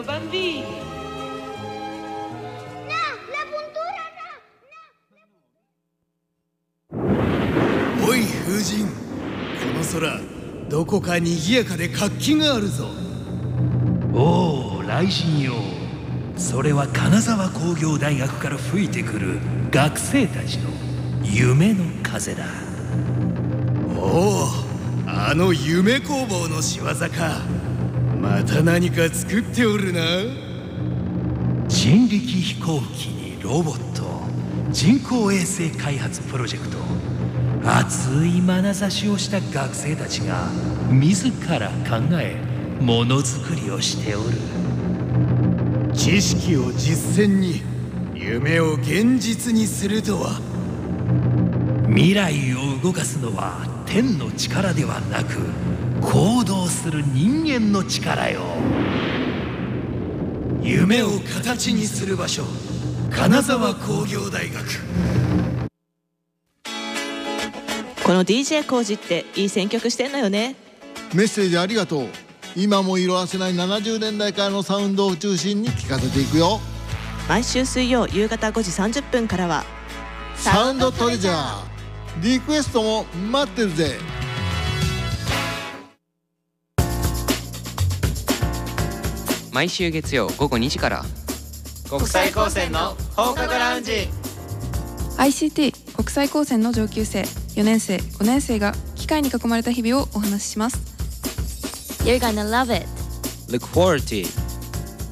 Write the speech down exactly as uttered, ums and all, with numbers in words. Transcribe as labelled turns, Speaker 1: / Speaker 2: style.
Speaker 1: Buongiorno bambini.
Speaker 2: No, la puntura
Speaker 3: no. おい風神、この空どこか賑やかで活気があるぞ。
Speaker 4: おお、雷神よ。それは金沢工業大学から吹いてくる学生たちの夢の風だ。
Speaker 3: おお、あの夢工房の仕業か。また何か作っておるな。
Speaker 4: 人力飛行機にロボット、人工衛星開発プロジェクト、熱い眼差しをした学生たちが自ら考えものづくりをしておる。
Speaker 3: 知識を実践に、夢を現実にするとは。
Speaker 4: 未来を動かすのは天の力ではなく、行動する人間の力よ。
Speaker 3: 夢を形にする場所、金沢工業大学。
Speaker 5: この ディージェー コージっていい選曲してんのよね。
Speaker 6: メッセージありがとう。今も色あせないななじゅうねんだいからのサウンドを中心に聴かせていくよ。
Speaker 5: 毎週水曜夕方ごじさんじゅっぷんからは
Speaker 6: サウンドトレジャー。リクエストも待ってるぜ。
Speaker 7: 毎週月曜午後にじから
Speaker 8: 国際高専の放課後ラウンジ。
Speaker 9: アイシーティー 国際高専の上級生、よねん生、ごねん生が機械に囲まれた日々をお話しします。
Speaker 10: You're gonna love it.
Speaker 8: Look forward to it.